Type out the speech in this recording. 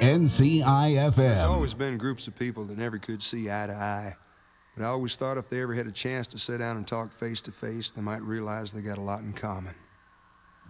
There's NCIFM. always been groups of people that never could see eye to eye. But I always thought if they ever had a chance to sit down and talk face to face, they might realize they got a lot in common.